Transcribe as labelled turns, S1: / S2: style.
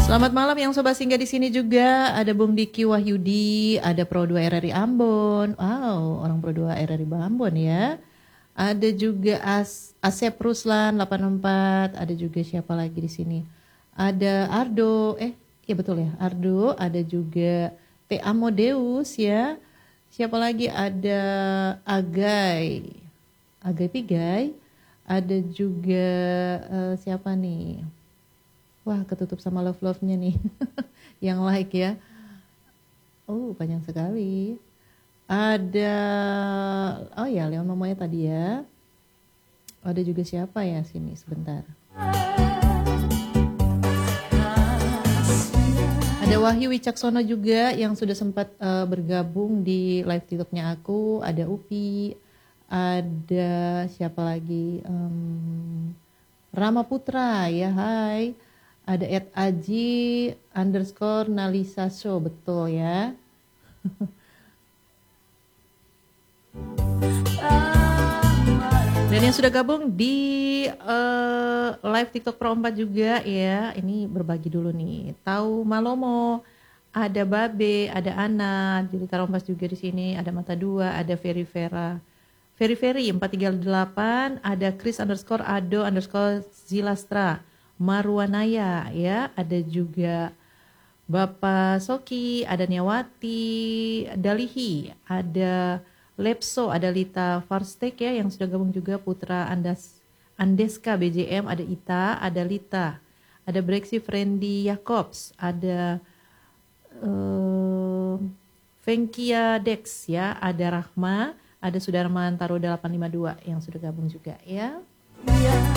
S1: Selamat malam yang sobat singgah di sini juga. Ada Bung Diki Wahyudi, ada Pro 2 RRI Ambon. Wow, orang Pro 2 RRI Ambon ya. Ada juga Asep Ruslan 84, ada juga siapa lagi di sini? Ada Ardo, iya betul ya, Ardo, ada juga T Amodeus ya. Siapa lagi? Ada Agai Pigai. Ada juga siapa nih? Wah, ketutup sama love-nya nih. Yang like ya. Oh, panjang sekali. Ada, oh ya, Leon Momoya tadi ya. Ada juga siapa ya sini sebentar. Ada Wahyu Wicaksono juga yang sudah sempat bergabung di live TikToknya aku. Ada Upi, ada siapa lagi? Rama Putra ya, hai. Ada @aji_nalisa show, betul ya. Dan yang sudah gabung di live TikTok Pro 4 juga ya. Ini berbagi dulu nih. Tahu Malomo, ada Babe, ada Ana, Julita Rompas juga di sini, ada Mata Dua, ada Ferry 438, ada Chris_Ado_Zilastra, Marwanaya ya, ada juga Bapak Soki, ada Nyawati, Dalihi, ada Lepso, ada Lita Farstek ya yang sudah gabung juga, Putra Andeska BJM, ada Ita, ada Lita, ada Brexi Friendly Jacobs, ada Venkia Dex ya, ada Rahma, ada Sudarman Taro 852 yang sudah gabung juga ya.